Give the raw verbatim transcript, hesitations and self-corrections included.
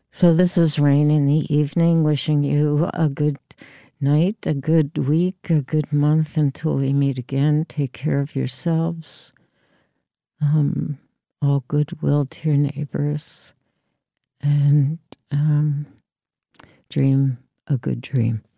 So this is Rain in the evening, wishing you a good night, a good week, a good month until we meet again. Take care of yourselves. Um, all goodwill to your neighbors, and um, dream a good dream.